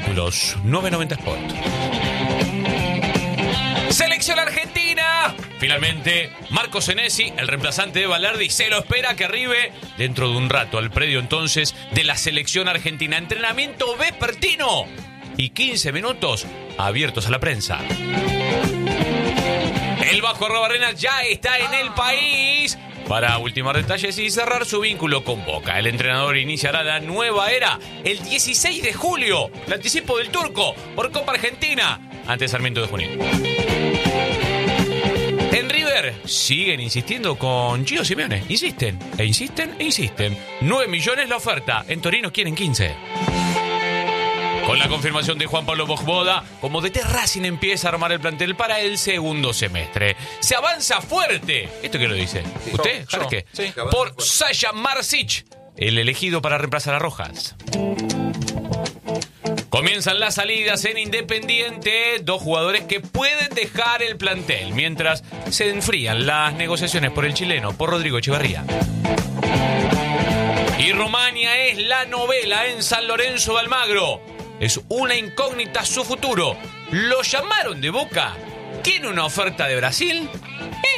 títulos. 990 Sport. Selección Argentina. Finalmente, Marco Senesi, el reemplazante de Balerdi, se lo espera que arribe dentro de un rato al predio entonces de la Selección Argentina. Entrenamiento vespertino y 15 minutos abiertos a la prensa. El Vasco Arrobarrena ya está en el país para ultimar detalles y cerrar su vínculo con Boca. El entrenador iniciará la nueva era el 16 de julio. El anticipo del turco por Copa Argentina ante Sarmiento de Junín. En River siguen insistiendo con Gio Simeone. Insisten, e insisten, e insisten. 9 millones la oferta. En Torino quieren 15. Con la confirmación de Juan Pablo Bojboda, como DT Racing empieza a armar el plantel para el segundo semestre. Se avanza fuerte. ¿Esto qué lo dice? Sí, ¿usted? ¿Jarque? Sí, por Sasha Marsic, el elegido para reemplazar a Rojas. Comienzan las salidas en Independiente, 2 jugadores que pueden dejar el plantel, mientras se enfrían las negociaciones por el chileno, por Rodrigo Echeverría. Y Rumania es la novela en San Lorenzo de Almagro. Es una incógnita su futuro. ¿Lo llamaron de Boca? ¿Tiene una oferta de Brasil?